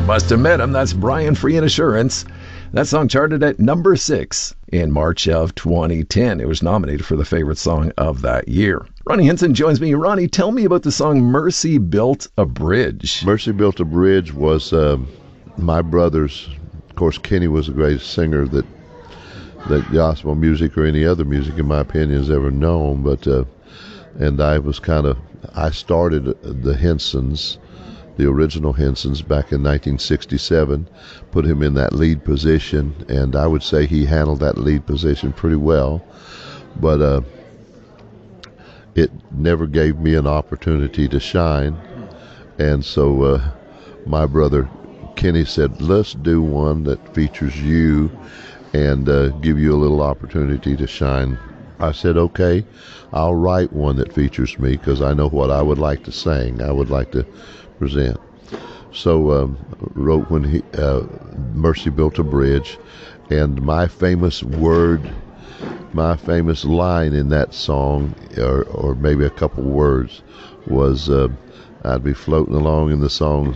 must have met him. That's Brian Free and Assurance. That song charted at number 6 in March of 2010. It was nominated for the favorite song of that year. Ronnie Hinson joins me. Ronnie, tell me about the song Mercy Built a Bridge. Mercy Built a Bridge was my brother's. Of course, Kenny was the greatest singer that gospel music or any other music, in my opinion, has ever known. But and I started the Hinsons, the original Hinsons, back in 1967, put him in that lead position, and I would say he handled that lead position pretty well. But it never gave me an opportunity to shine, and so my brother Kenny said, let's do one that features you and give you a little opportunity to shine. I said, okay, I'll write one that features me because I know what I would like to sing, I would like to present. So wrote when Mercy Built a Bridge, and my famous line in that song, or maybe a couple words, was I'd be floating along in the song,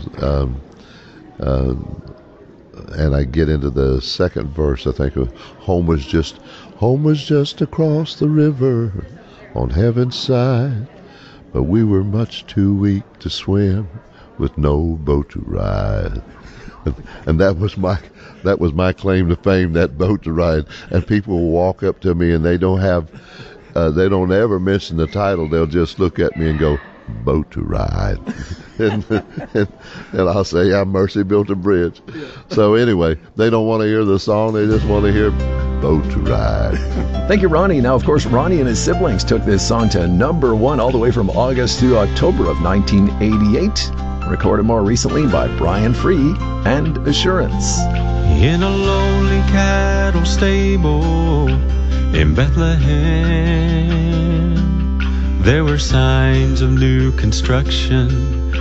and I get into the second verse. I think home was just across the river on heaven's side, but we were much too weak to swim with no boat to ride. And that was my claim to fame, that boat to ride. And people will walk up to me and they don't ever mention the title. They'll just look at me and go, boat to ride. and I'll say, yeah, Mercy Built a Bridge. So anyway, they don't want to hear the song, they just want to hear boat to ride. Thank you, Ronnie. Now, of course, Ronnie and his siblings took this song to number 1 all the way from August through October of 1988. Recorded more recently by Brian Free and Assurance. In a lonely cattle stable in Bethlehem, there were signs of new construction.